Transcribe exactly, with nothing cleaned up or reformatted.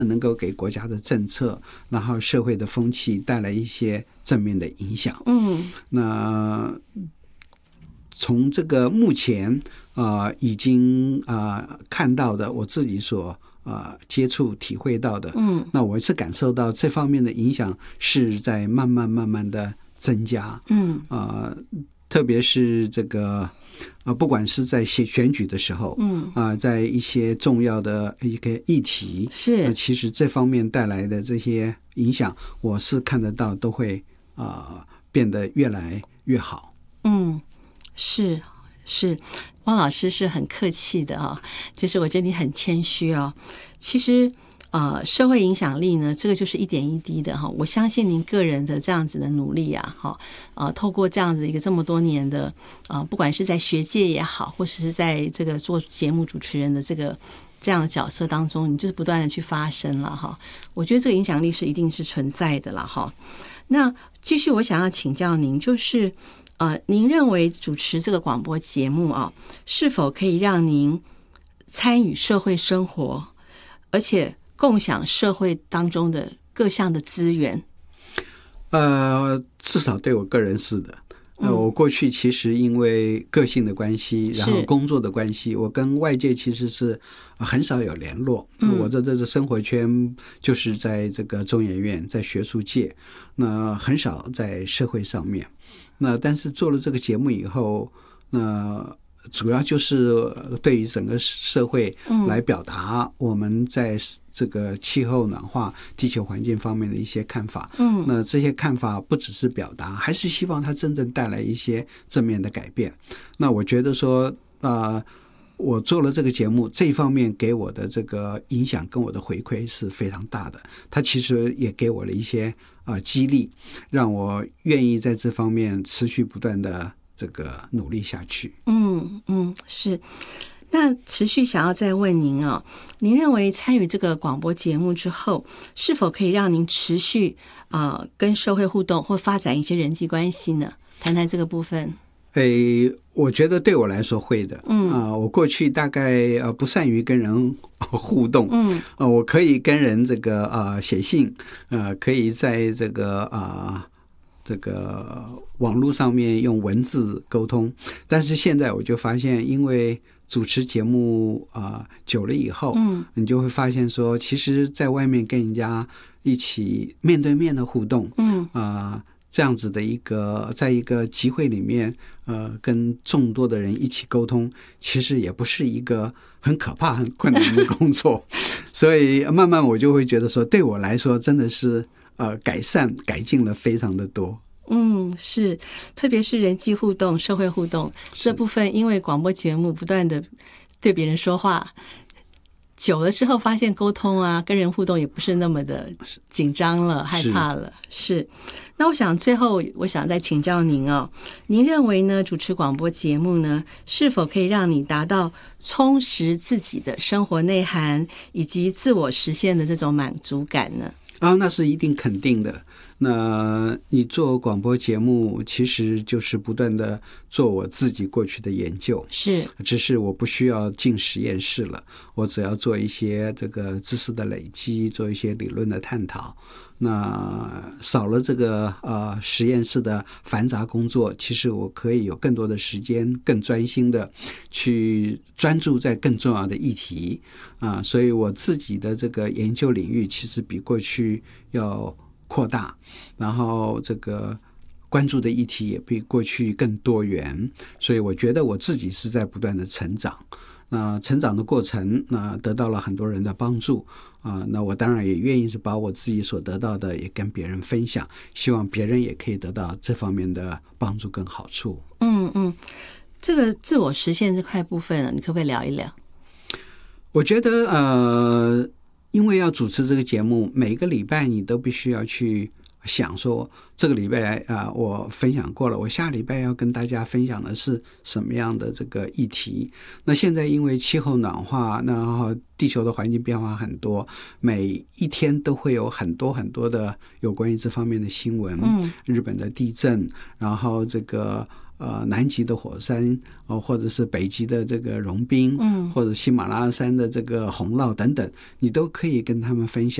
能够给国家的政策，然后社会的风气带来一些正面的影响。 嗯， 那从这个目前啊、呃、已经啊、呃、看到的，我自己所啊、呃、接触体会到的， 嗯， 那我是感受到这方面的影响是在慢慢慢慢的增加。 嗯啊、呃，特别是这个。啊，不管是在选选举的时候， 嗯啊，在一些重要的一个议题， 是那其实这方面带来的这些影响，我是看得到都会啊、呃、变得越来越好。 嗯，是是，汪老师是很客气的啊、哦，就是我觉得你很谦虚哦。其实呃，社会影响力呢，这个就是一点一滴的哈。我相信您个人的这样子的努力啊，哈，呃，透过这样子一个这么多年的呃，不管是在学界也好，或者是在这个做节目主持人的这个这样的角色当中，你就是不断的去发声了哈。我觉得这个影响力是一定是存在的了哈。那继续，我想要请教您，就是呃，您认为主持这个广播节目啊，是否可以让您参与社会生活，而且共享社会当中的各项的资源？ 呃，至少对我个人是的。呃，我过去其实因为个性的关系，然后工作的关系，我跟外界其实是很少有联络。嗯、我的这个生活圈就是在这个中研院，在学术界，那很少在社会上面。那但是做了这个节目以后，那主要就是对于整个社会来表达我们在这个气候暖化、地球环境方面的一些看法。嗯，那这些看法不只是表达，还是希望它真正带来一些正面的改变。那我觉得说，呃，我做了这个节目，这一方面给我的这个影响跟我的回馈是非常大的。它其实也给我了一些呃激励，让我愿意在这方面持续不断的这个努力下去。 嗯嗯，是。那持续想要再问您啊，您认为参与这个广播节目之后，是否可以让您持续啊、呃、跟社会互动或发展一些人际关系呢？谈谈这个部分。 诶，我觉得对我来说会的。嗯啊、呃，我过去大概呃不善于跟人互动。嗯，呃，我可以跟人这个呃写信，呃，可以在这个啊。呃这个网络上面用文字沟通，但是现在我就发现，因为主持节目啊、呃、久了以后，嗯，你就会发现说，其实在外面跟人家一起面对面的互动，嗯啊、呃，这样子的一个，在一个集会里面，呃，跟众多的人一起沟通，其实也不是一个很可怕、很困难的工作，所以慢慢我就会觉得说，对我来说真的是。呃，改善改进了非常的多。 嗯，是，特别是人际互动、社会互动这部分，因为广播节目不断的对别人说话，久了之后发现沟通啊，跟人互动也不是那么的紧张了、害怕了。是，是那我想最后我想再请教您哦，您认为呢？主持广播节目呢，是否可以让你达到充实自己的生活内涵以及自我实现的这种满足感呢？ 啊，那是一定肯定的。那你做广播节目，其实就是不断的做我自己过去的研究， 是， 只是我不需要进实验室了，我只要做一些这个知识的累积，做一些理论的探讨。那少了这个呃实验室的繁杂工作，其实我可以有更多的时间，更专心的去专注在更重要的议题啊，所以我自己的这个研究领域其实比过去要扩大，然后这个关注的议题也比过去更多元，所以我觉得我自己是在不断的成长。那成长的过程，那得到了很多人的帮助啊，那我当然也愿意是把我自己所得到的也跟别人分享，希望别人也可以得到这方面的帮助跟好处。 嗯嗯，这个自我实现这块部分，你可不可以聊一聊？ 我觉得呃，因为要主持这个节目，每个礼拜你都必须要去想说这个礼拜啊、呃，我分享过了，我下礼拜要跟大家分享的是什么样的这个议题。那现在因为气候暖化，然后地球的环境变化很多，每一天都会有很多很多的有关于这方面的新闻。嗯，日本的地震，然后这个呃南极的火山，哦，或者是北极的这个融冰，嗯，或者喜马拉雅山的这个洪涝等等，你都可以跟他们分享。